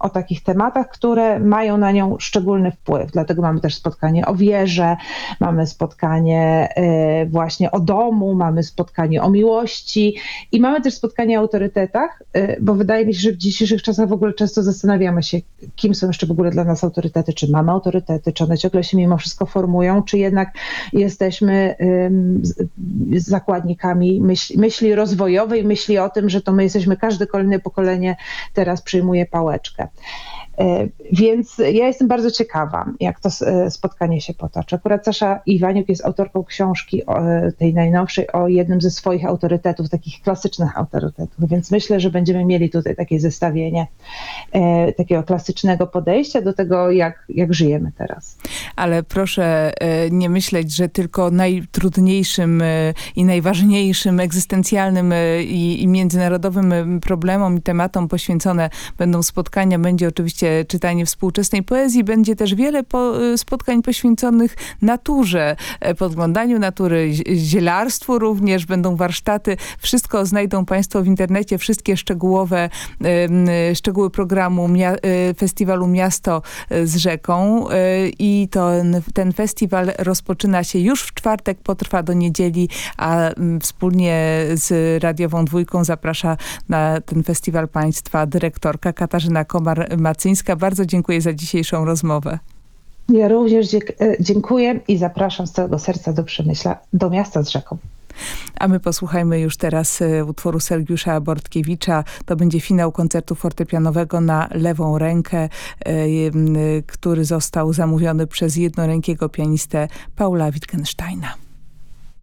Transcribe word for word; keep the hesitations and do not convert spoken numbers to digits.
o takich tematach, które mają na nią szczególny wpływ. Dlatego mamy też spotkanie o wierze, mamy spotkanie y, właśnie o domu, mamy spotkanie o miłości i mamy też spotkanie o autorytetach, y, bo wydaje mi się, że w dzisiejszych czasach w ogóle często zastanawiamy się, kim są jeszcze w ogóle dla nas autorytety, czy mamy autorytety, czy one ciągle się mimo wszystko formują, czy jednak jesteśmy y, zakładnikami myśli, myśli rozwojowej, myśli o tym, że to my jesteśmy, każde kolejne pokolenie teraz przyjmuje pałeczkę. Więc ja jestem bardzo ciekawa, jak to spotkanie się potoczy. Akurat Sasza Iwaniuk jest autorką książki tej najnowszej o jednym ze swoich autorytetów, takich klasycznych autorytetów, więc myślę, że będziemy mieli tutaj takie zestawienie takiego klasycznego podejścia do tego, jak, jak żyjemy teraz. Ale proszę nie myśleć, że tylko najtrudniejszym i najważniejszym, egzystencjalnym i, i międzynarodowym problemom i tematom poświęcone będą spotkania. Będzie oczywiście czytanie współczesnej poezji. Będzie też wiele po, spotkań poświęconych naturze, podglądaniu natury, zielarstwu również. Będą warsztaty. Wszystko znajdą państwo w internecie. Wszystkie szczegółowe szczegóły programu mia, festiwalu Miasto z rzeką. I to, ten festiwal rozpoczyna się już w czwartek, potrwa do niedzieli, a wspólnie z Radiową Dwójką zaprasza na ten festiwal państwa dyrektorka Katarzyna Komar-Macyńska. Bardzo dziękuję za dzisiejszą rozmowę. Ja również dziękuję i zapraszam z całego serca do Przemyśla, do Miasta z rzeką. A my posłuchajmy już teraz utworu Sergiusza Bortkiewicza. To będzie finał koncertu fortepianowego na lewą rękę, który został zamówiony przez jednorękiego pianistę Paula Wittgensteina.